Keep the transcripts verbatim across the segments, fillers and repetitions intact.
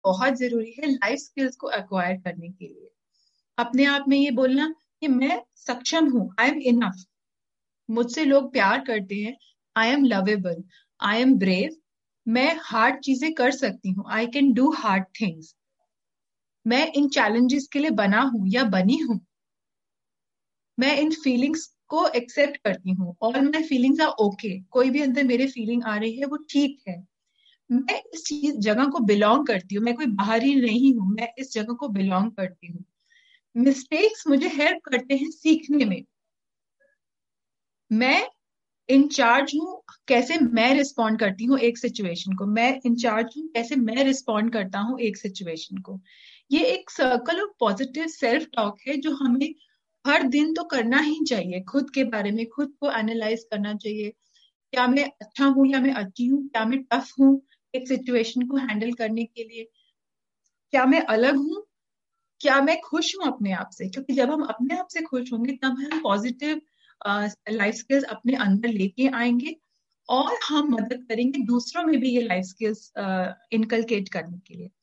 बहुत जरूरी है लाइफ स्किल्स को एक्वायर करने के लिए। अपने आप में ये बोलना कि मैं सक्षम हूँ, आई एम इनफ, मुझसे लोग प्यार करते हैं, I am lovable, I am brave, मैं हार्ड चीजें कर सकती हूँ, I can do hard things, मैं इन चैलेंजेस के लिए बना हूं या बनी हूं, मैं इन फीलिंग्स को एक्सेप्ट करती हूँ, और माई फीलिंग्स आर ओके, कोई भी अंदर मेरे फीलिंग आ रही है वो ठीक है, मैं इस चीज जगह को बिलोंग करती हूँ, मैं कोई बाहरी नहीं हूँ, मैं इस जगह को बिलोंग करती हूँ, मिस्टेक्स मुझे हेल्प करते हैं सीखने में, मैं इंचार्ज हूँ कैसे मैं रिस्पॉन्ड करती हूँ एक सिचुएशन को, मैं इंचार्ज हूँ कैसे मैं रिस्पॉन्ड करता हूँ एक सिचुएशन को। ये एक circle of positive self talk है जो हमें हर दिन तो करना ही चाहिए, खुद के बारे में खुद को एनालाइज करना चाहिए, क्या मैं अच्छा हूँ या मैं अच्छी हूँ, क्या मैं टफ हूँ एक सिचुएशन को हैंडल करने के लिए, क्या मैं अलग हूँ, क्या मैं खुश हूँ अपने आप से, क्योंकि जब हम अपने आप से खुश होंगे तब हम पॉजिटिव लाइफ स्किल्स अपने अंदर लेके आएंगे, और हम मदद करेंगे दूसरों में भी ये लाइफ स्किल्स इनकलकेट करने के लिए।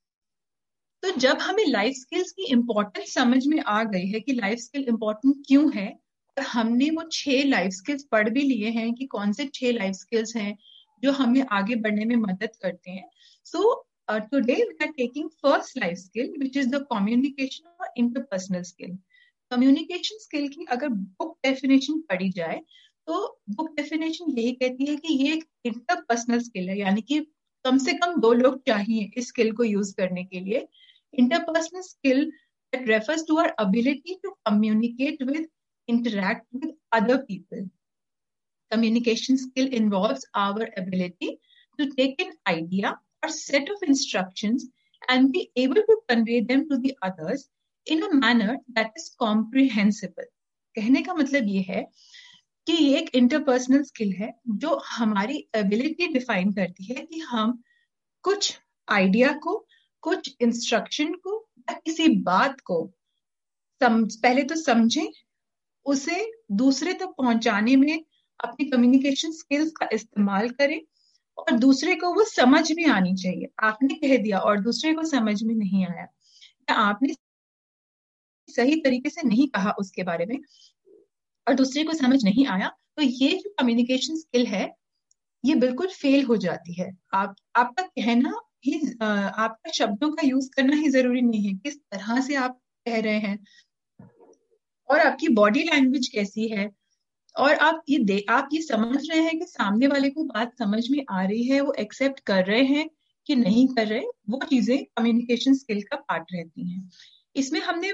तो जब हमें लाइफ स्किल्स की इम्पोर्टेंस समझ में आ गई है कि लाइफ स्किल इम्पोर्टेंट क्यों है, और हमने वो छह लाइफ स्किल्स पढ़ भी लिए हैं कि कौन से छह लाइफ स्किल्स हैं जो हमें आगे बढ़ने में मदद करते हैं, so today we are taking first life skill which is the communication और इंटरपर्सनल स्किल। कम्युनिकेशन स्किल की अगर बुक डेफिनेशन पढ़ी जाए तो बुक डेफिनेशन यही कहती है कि ये एक इंटरपर्सनल स्किल है, यानी कि कम से कम दो लोग चाहिए इस स्किल को यूज करने के लिए। Interpersonal skill that refers to our ability to communicate with, interact with other people. Communication skill involves our ability to take an idea or set of instructions and be able to convey them to the others in a manner that is comprehensible. कहने का मतलब ये है कि ये एक interpersonal skill है जो हमारी एबिलिटी डिफाइन करती है कि हम कुछ आइडिया को, कुछ इंस्ट्रक्शन को या किसी बात को सम, पहले तो समझें, उसे दूसरे तक पहुंचाने में अपनी कम्युनिकेशन स्किल्स का इस्तेमाल करें, और दूसरे को वो समझ में आनी चाहिए। आपने कह दिया और दूसरे को समझ में नहीं आया, या आपने सही तरीके से नहीं कहा उसके बारे में और दूसरे को समझ नहीं आया, तो ये जो कम्युनिकेशन स्किल है ये बिल्कुल फेल हो जाती है। आप आपका कहना ही, आपका शब्दों का यूज करना ही जरूरी नहीं है, किस तरह से आप कह रहे हैं और आपकी बॉडी लैंग्वेज कैसी है, और आप ये दे आप ये समझ रहे हैं कि सामने वाले को बात समझ में आ रही है, वो एक्सेप्ट कर रहे हैं कि नहीं कर रहे, वो चीजें कम्युनिकेशन स्किल का पार्ट रहती हैं। इसमें हमने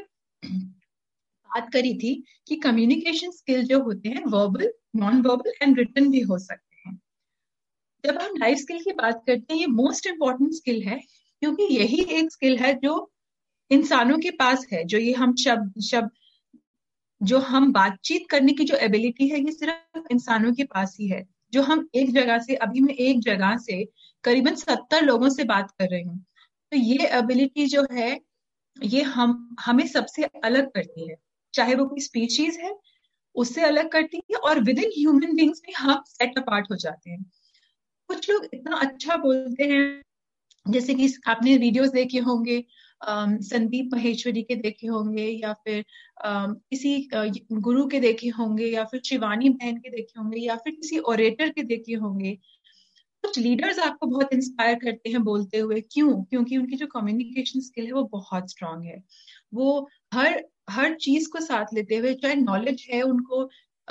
बात करी थी कि कम्युनिकेशन स्किल जो होते हैं verbal, non verbal and written भी हो सकते हैं। जब हम लाइफ स्किल की बात करते हैं ये मोस्ट इंपॉर्टेंट स्किल है, क्योंकि यही एक स्किल है जो इंसानों के पास है, जो ये हम शब्द शब्द जो हम बातचीत करने की जो एबिलिटी है ये सिर्फ इंसानों के पास ही है। जो हम एक जगह से, अभी मैं एक जगह से करीबन सत्तर लोगों से बात कर रही हूँ, तो ये एबिलिटी जो है ये हम हमें सबसे अलग करती है, चाहे वो कोई स्पीशीज है उससे अलग करती है, और विद इन ह्यूमन बींग्स भी हम सेट अपार्ट हो जाते हैं। कुछ लोग इतना अच्छा बोलते हैं, जैसे कि आपने वीडियोस देखे होंगे, संदीप महेश्वरी के देखे होंगे, या फिर किसी गुरु के देखे होंगे, या फिर शिवानी बहन के देखे होंगे, या फिर किसी ओरेटर के देखे होंगे। कुछ लीडर्स आपको बहुत इंस्पायर करते हैं बोलते हुए, क्यों? क्योंकि उनकी जो कम्युनिकेशन स्किल है वो बहुत स्ट्रांग है। वो हर हर चीज को साथ लेते हुए, चाहे नॉलेज है उनको,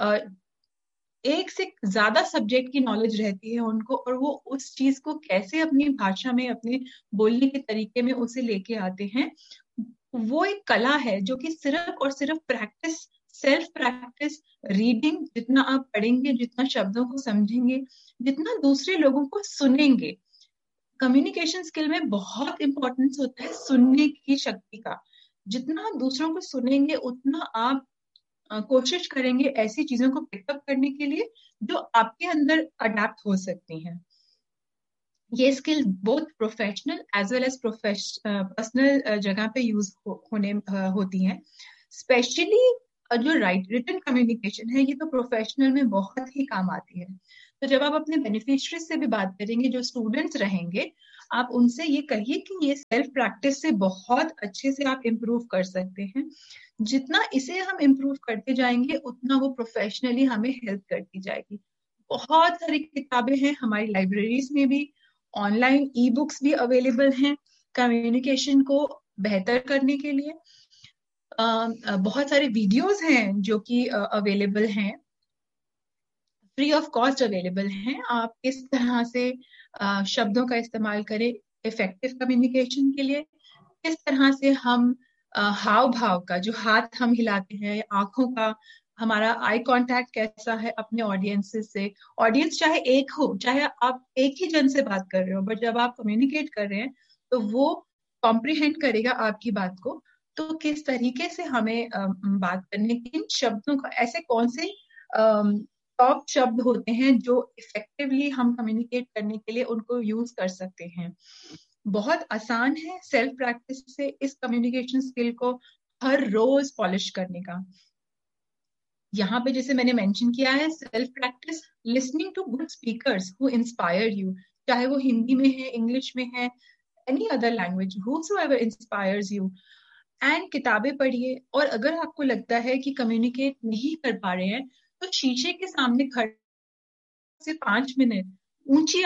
एक से ज्यादा सब्जेक्ट की नॉलेज रहती है उनको, और वो उस चीज को कैसे अपनी भाषा में, अपने बोलने के तरीके में उसे लेके आते हैं, वो एक कला है जो कि सिर्फ और सिर्फ प्रैक्टिस, सेल्फ प्रैक्टिस, रीडिंग, जितना आप पढ़ेंगे, जितना शब्दों को समझेंगे, जितना दूसरे लोगों को सुनेंगे। कम्युनिकेशन स्किल में बहुत इंपॉर्टेंस होता है सुनने की शक्ति का। जितना आप दूसरों को सुनेंगे उतना आप कोशिश करेंगे ऐसी चीजों को पिकअप करने के लिए जो आपके अंदर अडेप्ट हो सकती हैं। ये skill both professional as well as personal जगह पे यूज हो, होने uh, होती हैं। स्पेशली uh, जो राइट रिटन कम्युनिकेशन है ये तो प्रोफेशनल में बहुत ही काम आती है। तो जब आप अपने बेनिफिशियरीज से भी बात करेंगे, जो स्टूडेंट्स रहेंगे, आप उनसे ये कहिए कि ये सेल्फ प्रैक्टिस से बहुत अच्छे से आप इम्प्रूव कर सकते हैं। जितना इसे हम इम्प्रूव करते जाएंगे उतना वो प्रोफेशनली हमें हेल्प करती जाएगी। बहुत सारी किताबें हैं हमारी लाइब्रेरीज में भी, ऑनलाइन ई बुक्स भी अवेलेबल हैं कम्युनिकेशन को बेहतर करने के लिए। uh, बहुत सारे वीडियोस हैं जो कि अवेलेबल हैं, फ्री ऑफ कॉस्ट अवेलेबल हैं। आप किस तरह से uh, शब्दों का इस्तेमाल करें इफेक्टिव कम्युनिकेशन के लिए, किस तरह से हम uh, हाव भाव का, जो हाथ हम हिलाते हैं, आंखों का हमारा आई कांटेक्ट कैसा है अपने ऑडियंसेस से। ऑडियंस चाहे एक हो, चाहे आप एक ही जन से बात कर रहे हो, बट जब आप कम्युनिकेट कर रहे हैं तो वो कॉम्प्रिहेंड करेगा आपकी बात को। तो किस तरीके से हमें uh, बात करने की, इन शब्दों का ऐसे कौन से टॉप शब्द होते हैं जो इफेक्टिवली हम कम्युनिकेट करने के लिए उनको यूज कर सकते हैं। बहुत आसान है सेल्फ प्रैक्टिस से इस कम्युनिकेशन स्किल को हर रोज पॉलिश करने का। यहाँ पे जैसे मैंने मेंशन किया है, self practice listening to good speakers who inspire you, चाहे वो हिंदी में है, इंग्लिश में है, any other language, whosoever inspires you। And किताबें पढ़िए, और अगर आपको लगता है कि कम्युनिकेट नहीं कर पा रहे हैं तो शीशे के सामने खड़े से पांच मिनट ऊंची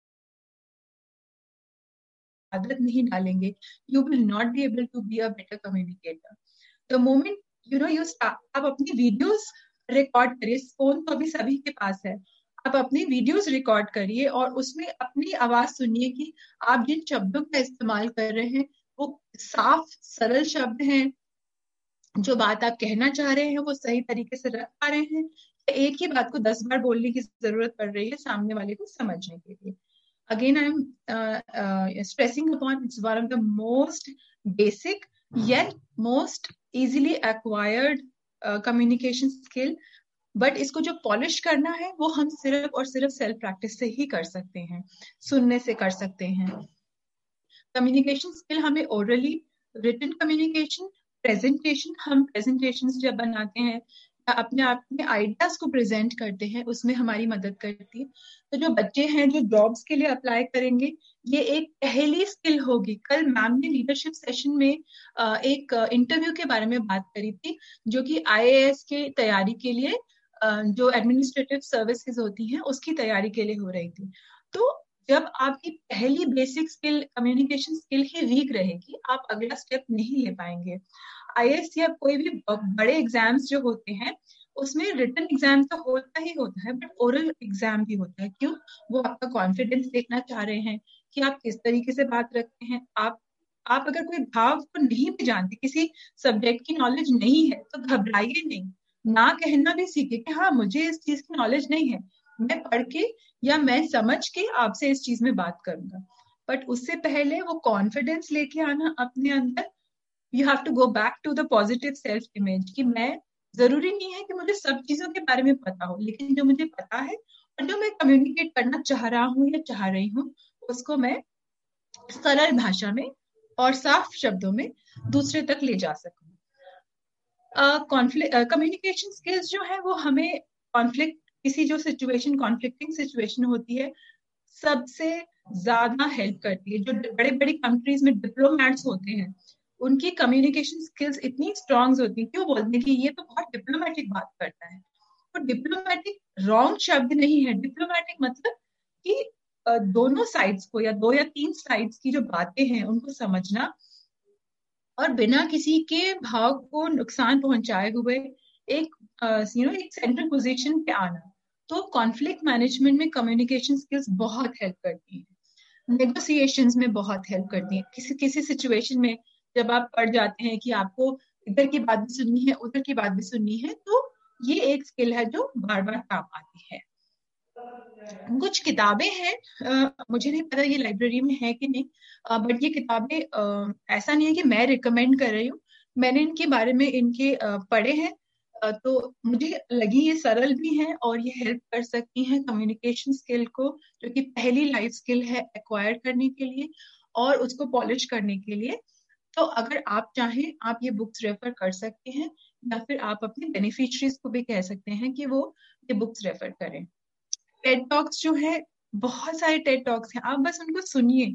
आदत नहीं डालेंगे, you will not be able to be a better communicator। The moment you know you start, आप अपनी वीडियोस रिकॉर्ड करिए, फोन तो अभी सभी के पास है, आप अपनी वीडियोस रिकॉर्ड करिए और उसमें अपनी आवाज सुनिए कि आप जिन शब्दों का इस्तेमाल कर रहे हैं वो साफ सरल शब्द हैं, जो बात आप कहना चाह रहे हैं वो सही तरीके से रख पा रहे हैं, एक ही बात को दस बार बोलने की जरूरत पड़ रही है सामने वाले को समझने के लिए। Again, I am uh, uh, stressing upon it's one of the most basic yet most easily acquired uh, communication skill। But इसको जो पॉलिश करना है वो हम सिर्फ और सिर्फ सेल्फ प्रैक्टिस से ही कर सकते हैं, सुनने से कर सकते हैं। कम्युनिकेशन स्किल हमें ओरली, रिटन कम्युनिकेशन, प्रेजेंटेशन, हम प्रेजेंटेशंस जब बनाते हैं अपने आप में आइडियाज को प्रेजेंट करते हैं, उसमें हमारी मदद करती है। तो जो बच्चे हैं जो जॉब्स के लिए अप्लाई करेंगे, ये एक पहली स्किल होगी। कल मैम ने लीडरशिप सेशन में एक इंटरव्यू के बारे में बात करी थी, जो कि आईएएस के तैयारी के लिए, जो एडमिनिस्ट्रेटिव सर्विसेज होती हैं उसकी तैयारी के लिए हो रही थी। तो जब आपकी पहली बेसिक स्किल कम्युनिकेशन स्किल ही वीक रहेगी, आप अगला स्टेप नहीं ले पाएंगे। आईएएस या कोई भी बड़े एग्जाम्स जो होते हैं उसमें रिटन एग्जाम तो होता ही होता है, बट ओरल एग्जाम भी होता है। क्यों? वो आपका कॉन्फिडेंस देखना चाह रहे हैं कि आप किस तरीके से बात रखते हैं। आप आप अगर कोई भाव को नहीं भी जानते, किसी सब्जेक्ट की नॉलेज नहीं है, तो घबराइए नहीं, ना कहना भी सीखे कि हाँ मुझे इस चीज की नॉलेज नहीं है, मैं पढ़ के या मैं समझ के आपसे इस चीज में बात करूंगा। बट उससे पहले वो कॉन्फिडेंस लेके आना अपने अंदर। You have to go back to the positive self image कि मैं, जरूरी नहीं है कि मुझे सब चीजों के बारे में पता हो, लेकिन जो मुझे पता है और जो मैं कम्युनिकेट करना चाह रहा हूँ या चाह रही हूँ उसको मैं सरल भाषा में और साफ शब्दों में दूसरे तक ले जा सकूं। कॉन्फ्लिक्ट कम्युनिकेशन स्किल्स जो है वो हमें कॉन्फ्लिक्ट, किसी जो सिचुएशन, कॉन्फ्लिक्टिंग सिचुएशन होती है, सबसे ज्यादा हेल्प करती है। जो बड़े बड़ी कंट्रीज में डिप्लोमैट्स होते हैं उनकी कम्युनिकेशन स्किल्स इतनी स्ट्रॉन्ग होती है कि वो बोलते हैं कि ये तो बहुत डिप्लोमेटिक बात करता है। तो डिप्लोमेटिक रॉन्ग शब्द नहीं है। डिप्लोमेटिक मतलब कि दोनों साइड्स को या दो या तीन साइड्स की जो बातें हैं उनको समझना और बिना किसी के भाव को नुकसान पहुंचाए हुए एक यू नो एक सेंट्रल पोजीशन पे आना। तो कॉन्फ्लिक्ट मैनेजमेंट में कम्युनिकेशन स्किल्स बहुत हेल्प करती हैं, नेगोशिएशंस में बहुत हेल्प करती हैं। किसी किसी सिचुएशन में जब आप पढ़ जाते हैं कि आपको इधर की बात भी सुननी है, उधर की बात भी सुननी है, तो ये एक स्किल है जो बार बार काम आती है। कुछ किताबें हैं, आ, मुझे नहीं पता ये लाइब्रेरी में है कि नहीं, बट ये किताबें आ, ऐसा नहीं है कि मैं रिकमेंड कर रही हूँ, मैंने इनके बारे में इनके आ, पढ़े हैं, आ, तो मुझे लगी ये सरल भी हैं और ये हेल्प कर सकती हैं कम्युनिकेशन स्किल को, जो कि पहली लाइफ स्किल है, एक्वायर करने के लिए और उसको पॉलिश करने के लिए। तो अगर आप चाहें आप ये बुक्स रेफर कर सकते हैं, या फिर आप अपने बेनिफिशरीज को भी कह सकते हैं कि वो ये बुक्स रेफर करें। टेड टॉक्स जो है, बहुत सारे टेड टॉक्स हैं, आप बस उनको सुनिए।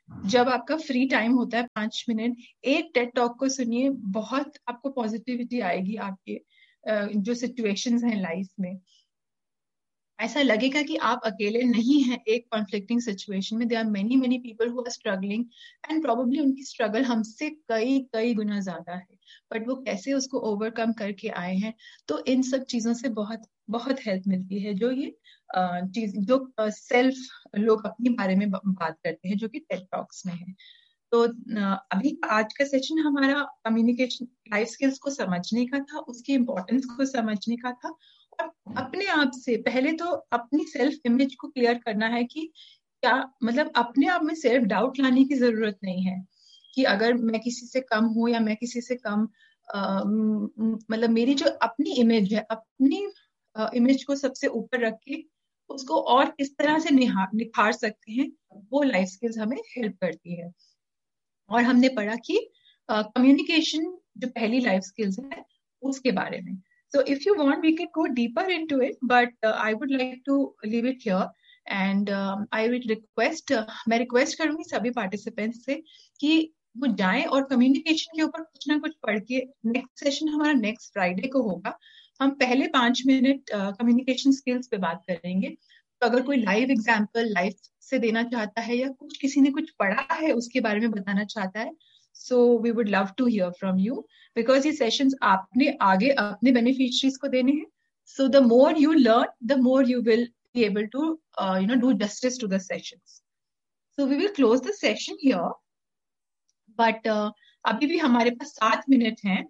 जब आपका फ्री टाइम होता है पांच मिनट, एक टेड टॉक को सुनिए, बहुत आपको पॉजिटिविटी आएगी आपके जो सिचुएशंस हैं लाइफ में। ऐसा लगेगा कि आप अकेले नहीं हैं एक कॉन्फ्लिक्टिंग सिचुएशन में। There are many many people who are struggling, and probably उनकी स्ट्रगल हमसे कई कई गुना ज्यादा है, बट वो कैसे उसको ओवरकम करके आए हैं। तो इन सब चीजों से बहुत बहुत हेल्प मिलती है, जो ये चीज जो सेल्फ लोग अपने बारे में बात करते हैं, जो कि टेड टॉक्स में है। तो अभी आज का सेशन हमारा कम्युनिकेशन लाइफ स्किल्स को समझने का था, उसकी इम्पोर्टेंस को समझने का था, और अपने आप से पहले तो अपनी सेल्फ इमेज को क्लियर करना है कि क्या, मतलब अपने आप में सेल्फ डाउट लाने की जरूरत नहीं है कि अगर मैं किसी से कम हूं या मैं किसी से कम, आ, मतलब मेरी जो अपनी इमेज है, अपनी इमेज को सबसे ऊपर रख के उसको और किस तरह से निहार निखार सकते हैं, वो लाइफ स्किल्स हमें हेल्प करती है। और हमने पढ़ा कि कम्युनिकेशन uh, जो पहली लाइफ स्किल्स है उसके बारे में। So if you want we can go deeper into it, but I would like to leave it here, and I will request, मैं रिक्वेस्ट करूंगी सभी पार्टिसिपेंट्स से कि वो जाएं और कम्युनिकेशन के ऊपर कुछ ना कुछ पढ़ के, नेक्स्ट सेशन हमारा नेक्स्ट फ्राइडे को होगा, हम पहले पांच मिनट कम्युनिकेशन स्किल्स पे बात करेंगे। तो अगर कोई लाइव एग्जाम्पल लाइफ से देना चाहता है या कुछ किसी ने कुछ पढ़ा है उसके बारे में बताना चाहता है, so we would love to here from you, because ये सेशंस आपने आगे अपने बेनिफिशियरीज को देने हैं। So the more you learn, the more you will be able to you know do justice to the sessions. So we will close the session here, but अभी भी हमारे पास सात मिनट हैं,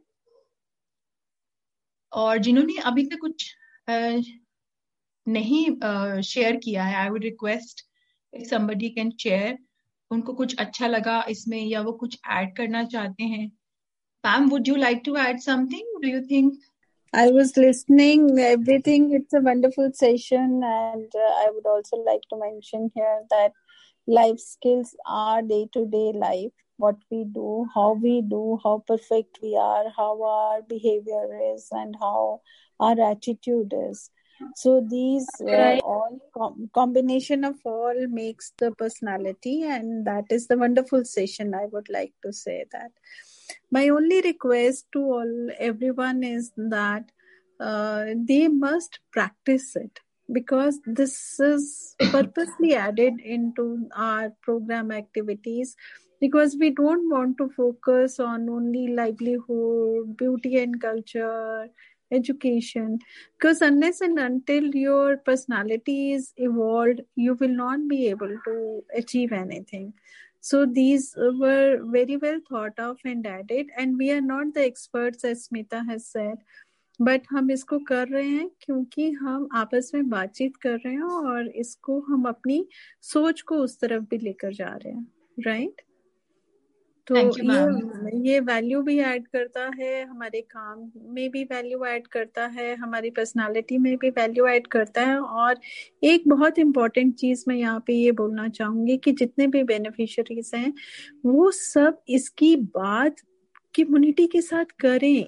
और जिन्होंने अभी तक कुछ uh, नहीं शेयर uh, किया है, I would request if somebody can share, उनको कुछ अच्छा लगा इसमें या वो कुछ ऐड करना चाहते हैं। Pam, would you like to add something? Do you think? I was listening everything. It's a wonderful session, and uh, I would also like to mention here that life skills are day-to-day life. What we do, how we do, how perfect we are, how our behavior is, and how our attitude is. So these uh, all com- combination of all makes the personality, and that is the wonderful session. I would like to say that. My only request to all everyone is that uh, they must practice it, because this is purposely added into our program activities, because we don't want to focus on only livelihood, beauty and culture, education, because unless and until your personality is evolved, you will not be able to achieve anything. So these were very well thought of and added, and we are not the experts as Smita has said, but हम इसको कर रहे हैं क्योंकि हम आपस में बातचीत कर रहे हैं और इसको हम अपनी सोच को उस तरफ भी लेकर जा रहे हैं, राइट? तो ये ये वैल्यू भी ऐड करता है, हमारे काम में भी वैल्यू ऐड करता है, हमारी पर्सनालिटी में भी वैल्यू ऐड करता है। और एक बहुत इम्पोर्टेंट चीज मैं यहाँ पे ये बोलना चाहूंगी कि जितने भी बेनिफिशियरीज हैं वो सब इसकी बात कम्युनिटी के साथ करें।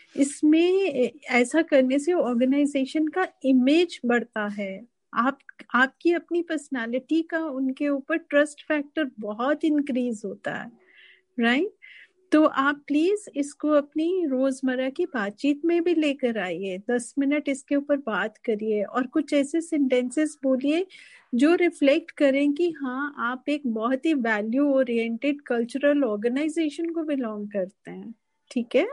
इसमें ऐसा करने से ऑर्गेनाइजेशन का इमेज बढ़ता है, आप आपकी अपनी पर्सनालिटी का उनके ऊपर ट्रस्ट फैक्टर बहुत इंक्रीज होता है, राइट right? तो आप प्लीज इसको अपनी रोजमर्रा की बातचीत में भी लेकर आइए, दस मिनट इसके ऊपर बात करिए और कुछ ऐसे सेंटेंसेस बोलिए जो रिफ्लेक्ट करें कि हाँ आप एक बहुत ही वैल्यू ओरिएंटेड कल्चरल ऑर्गेनाइजेशन को बिलोंग करते हैं, ठीक है?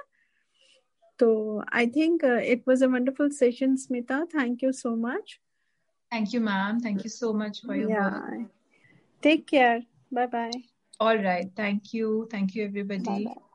तो I think it was a wonderful session, Smita, thank you so much. Thank you, ma'am. Thank you so much for your yeah. work. Take care. Bye bye. All right. Thank you. Thank you, everybody. Bye-bye.